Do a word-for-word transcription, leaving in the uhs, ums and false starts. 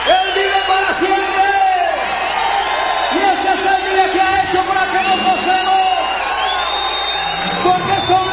Él vive para siempre. Y este es el día que ha hecho para que nos gocemos. Porque son